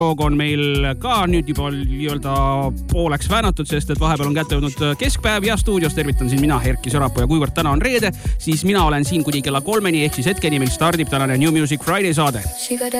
on meil ka nüüd juba nii-öelda pooleks väänatud, sest et vahepeal on kätte jõudnud keskpäev ja stuudios tervitan siin mina, Erki Sõrapuu, ja kuivõrd täna on reede, siis mina olen siin kuni kella 3-ni ehk siis hetkeni meil stardib tänane New Music Friday saade.